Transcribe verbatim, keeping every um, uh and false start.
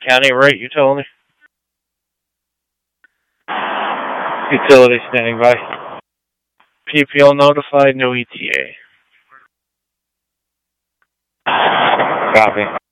County, right, utility? Utility standing by. P P L notified, no E T A. Copy.